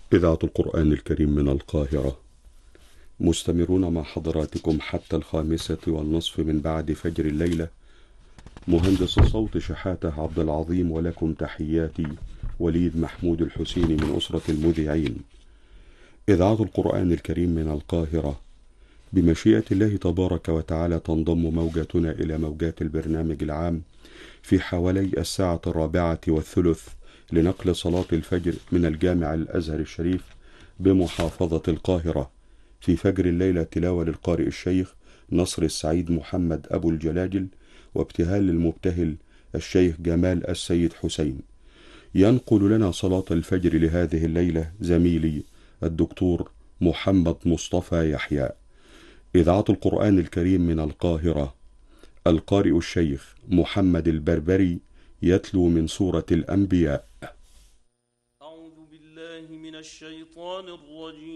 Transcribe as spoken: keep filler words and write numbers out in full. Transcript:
إذاعة القرآن الكريم من القاهرة، مستمرون مع حضراتكم حتى الخامسة والنصف من بعد فجر الليلة. مهندس الصوت شحاتة عبد العظيم، ولكم تحياتي وليد محمود الحسيني من أسرة المذيعين. إذاعة القرآن الكريم من القاهرة، بمشيئة الله تبارك وتعالى تنضم موجاتنا إلى موجات البرنامج العام في حوالي الساعة الرابعة والثلث لنقل صلاة الفجر من الجامع الأزهر الشريف بمحافظة القاهرة. في فجر الليلة تلاوة للقارئ الشيخ نصر السعيد محمد أبو الجلاجل، وابتهال للمبتهل الشيخ جمال السيد حسين. ينقل لنا صلاة الفجر لهذه الليلة زميلي الدكتور محمد مصطفى يحيى. إذاعة القرآن الكريم من القاهرة، القارئ الشيخ محمد البربري يتلو من سورة الأنبياء. أعوذ بالله من الشيطان الرجيم.